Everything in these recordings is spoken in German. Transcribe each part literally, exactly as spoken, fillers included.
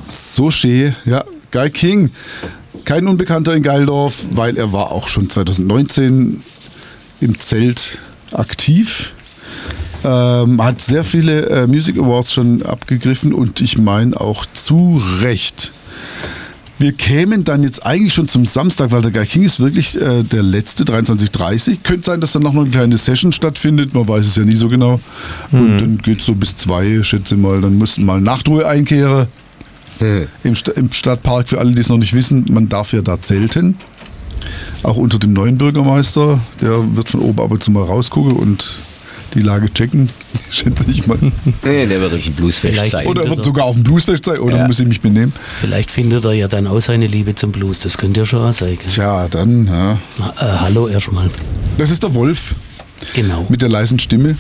So schön, ja. Guy King, kein Unbekannter in Geildorf, weil er war auch schon zwanzig neunzehn im Zelt aktiv. Ähm, hat sehr viele äh, Music Awards schon abgegriffen und ich meine auch zu Recht. Wir kämen dann jetzt eigentlich schon zum Samstag, weil der Guy King ist wirklich äh, der letzte, dreiundzwanzig Uhr dreißig. Könnte sein, dass dann noch eine kleine Session stattfindet, man weiß es ja nie so genau. Mhm. Und dann geht es so bis zwei, schätze ich mal. Dann müssen mal Nachtruhe einkehren. Mhm. Im, St- Im Stadtpark, für alle, die es noch nicht wissen, man darf ja da zelten. Auch unter dem neuen Bürgermeister, der wird von oben ab und zu mal rausgucken und die Lage checken, schätze ich mal. Nee, der wird richtig Bluesfest sein. Oder er wird sogar auf dem Bluesfest sein, oder ja. muss ich mich benehmen? Vielleicht findet er ja dann auch seine Liebe zum Blues, das könnt ihr schon auch sagen. Tja, dann, ja. Na, äh, hallo erstmal. Das ist der Wolf. Genau. Mit der leisen Stimme.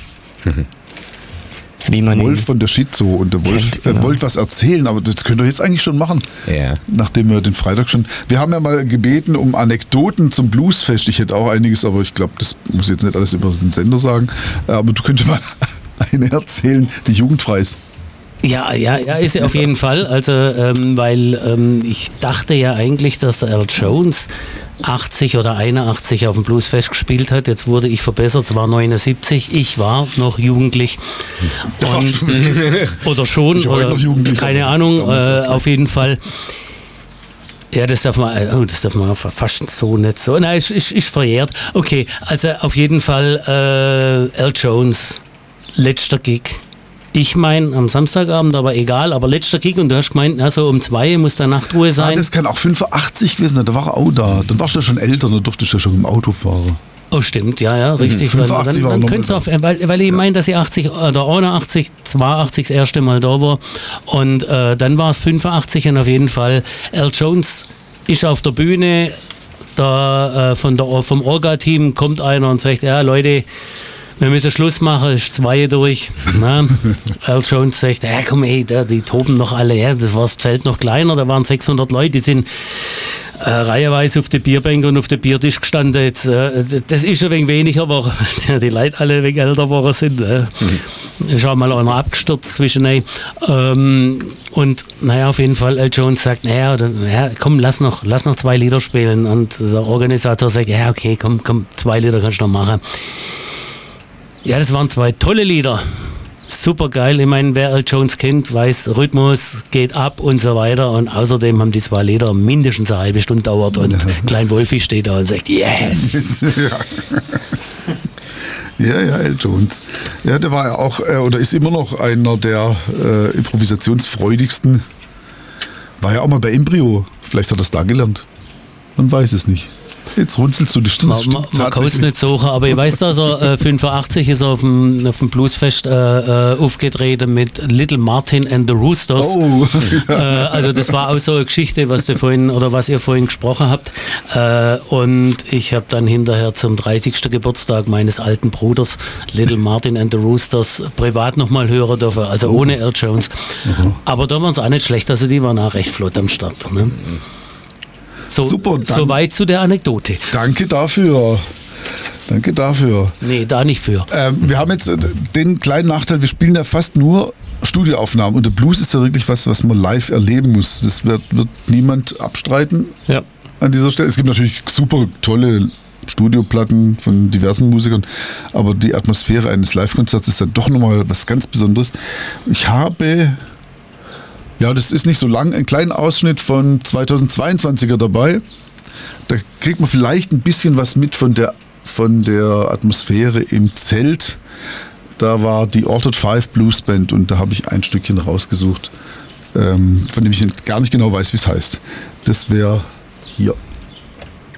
Wie man Wolf von der Schizo und der Wolf kennt, genau. äh, wollte was erzählen, aber das könnt ihr jetzt eigentlich schon machen. Ja. Nachdem wir den Freitag schon. Wir haben ja mal gebeten um Anekdoten zum Bluesfest. Ich hätte auch einiges, aber ich glaube, das muss ich jetzt nicht alles über den Sender sagen. Aber du könntest mal eine erzählen, die jugendfrei ist. Ja, ja, ja, ist er auf jeden Fall. Also, ähm, weil ähm, ich dachte ja eigentlich, dass der Al Jones achtzig oder einundachtzig auf dem Bluesfest gespielt hat. Jetzt wurde ich verbessert, es war neunundsiebzig. Ich war noch jugendlich. Und, oder schon, Ich war oder, noch jugendlich, keine aber Ahnung, damals äh, erst auf jeden Fall. Ja, das darf man, oh, das darf man fast so nicht so. Nein, ist, ist, ist verjährt. Okay, also auf jeden Fall äh, Al Jones, letzter Gig. Ich meine am Samstagabend, aber egal, aber letzter Gig und du hast gemeint, also um zwei muss da Nachtruhe sein. Ah, das kann auch fünfundachtzig gewesen sein, da war er auch da. Dann warst du ja schon älter, dann durftest du ja schon im Auto fahren. Oh, stimmt, ja, ja, richtig. Mhm. fünfundachtzig dann, war dann noch könnt's mal auf, weil, weil ich meine, dass ich achtzig oder einundachtzig, zweiundachtzig das erste Mal da war und äh, dann war es fünfundachtzig und auf jeden Fall Al Jones ist auf der Bühne, da äh, von der, vom Orga-Team kommt einer und sagt, ja Leute, wir müssen Schluss machen, ist zwei durch. Na, Al Jones sagt, ja komm ey, da, die toben noch alle, ja, das war das Zelt noch kleiner, da waren sechshundert Leute, die sind äh, reihenweise auf der Bierbank und auf dem Biertisch gestanden. Jetzt, äh, das ist ein wenig weniger, aber die Leute alle ein wenig älter geworden sind. Äh. Mhm. Ist auch mal einer abgestürzt zwischendurch. Ähm, und naja, auf jeden Fall, Al Jones sagt, naja, ja, komm, lass noch, lass noch zwei Lieder spielen. Und der Organisator sagt, ja okay, komm, komm, zwei Lieder kannst du noch machen. Ja, das waren zwei tolle Lieder. Super geil. Ich meine, wer Al Jones kennt, weiß, Rhythmus geht ab und so weiter. Und außerdem haben die zwei Lieder mindestens eine halbe Stunde dauert. Und Klein Wolfi steht da und sagt, yes! Ja, ja, Al Jones. Ja, der war ja auch, äh, oder ist immer noch einer der äh, improvisationsfreudigsten. War ja auch mal bei Embryo. Vielleicht hat er es da gelernt. Man weiß es nicht. Jetzt runzelst du die Stunde. Man, man kann es nicht suchen, aber ich weiß, dass er äh, fünfundachtzig ist auf dem, auf dem Bluesfest äh, äh, aufgetreten mit Little Martin and the Roosters. Oh. äh, also das war auch so eine Geschichte, was, du vorhin, oder was ihr vorhin gesprochen habt. Äh, und ich habe dann hinterher zum dreißigsten Geburtstag meines alten Bruders Little Martin and the Roosters privat nochmal hören dürfen, also oh. ohne Al Jones. Mhm. Aber da waren sie auch nicht schlecht, also die waren auch recht flott am Start. Ne? So, Super, dann, soweit zu der Anekdote. Danke dafür. Danke dafür. Nee, da nicht für. Ähm, wir haben jetzt den kleinen Nachteil, wir spielen ja fast nur Studioaufnahmen und der Blues ist ja wirklich was, was man live erleben muss. Das wird, wird niemand abstreiten ja. an dieser Stelle. Es gibt natürlich super tolle Studioplatten von diversen Musikern, aber die Atmosphäre eines Live-Konzerts ist dann doch nochmal was ganz Besonderes. Ich habe... Ja, das ist nicht so lang. Einen kleinen Ausschnitt von zweitausendzweiundzwanziger dabei. Da kriegt man vielleicht ein bisschen was mit von der, von der Atmosphäre im Zelt. Da war die Ordered Five Blues Band und da habe ich ein Stückchen rausgesucht, ähm, von dem ich gar nicht genau weiß, wie es heißt. Das wäre hier.